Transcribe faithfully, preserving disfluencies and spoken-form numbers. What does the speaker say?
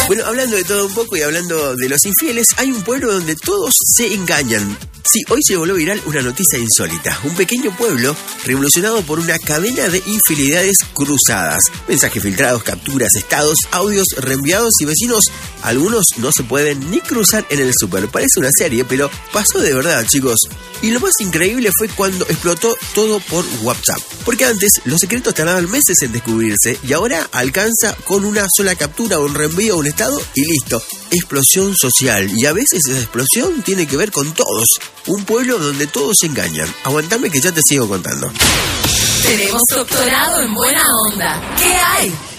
Bueno, hablando de todo un poco y hablando de los infieles, hay un pueblo donde todos se engañan. Sí, hoy se volvió viral una noticia insólita. Un pequeño pueblo revolucionado por una cadena de infidelidades cruzadas. Mensajes filtrados, capturas, estados, audios reenviados y vecinos. Algunos no se pueden ni cruzar en el súper. Parece una serie, pero pasó de verdad, chicos. Y lo más increíble fue cuando explotó todo por WhatsApp. Porque antes los secretos tardaban meses en descubrirse y ahora alcanza con una sola captura, un reenvío, un estado y listo. Explosión social. Y a veces esa explosión tiene que ver con todos. Un pueblo donde todos se engañan. Aguantame que ya te sigo contando. Tenemos doctorado en buena onda. ¿Qué hay?